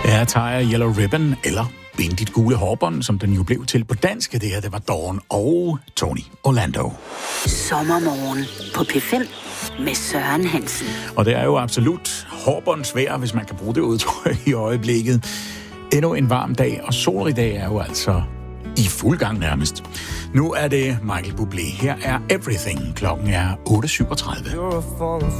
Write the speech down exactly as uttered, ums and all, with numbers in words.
Ja, tager Yellow Ribbon, eller Bind dit gule hårbånd, som den jo blev til på dansk. Det her, det var Dawn og Tony Orlando. Sommermorgen på P fem med Søren Hansen. Og det er jo absolut hårbåndsvejr, hvis man kan bruge det udtryk i øjeblikket. Endnu en varm dag, og solrig dag er jo altså i fuld gang nærmest. Nu er det Michael Bublé. Her er Everything. Klokken er otte syvogtredive.